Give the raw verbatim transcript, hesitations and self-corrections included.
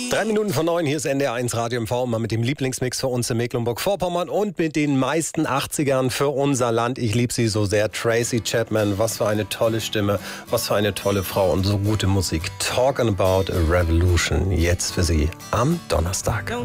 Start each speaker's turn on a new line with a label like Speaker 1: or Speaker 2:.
Speaker 1: Drei Minuten vor neun, hier ist N D R eins Radio M V, mal mit dem Lieblingsmix für uns in Mecklenburg-Vorpommern und mit den meisten achtzigern für unser Land. Ich liebe sie so sehr. Tracy Chapman, was für eine tolle Stimme, was für eine tolle Frau und so gute Musik. Talking about a Revolution, jetzt für Sie am Donnerstag.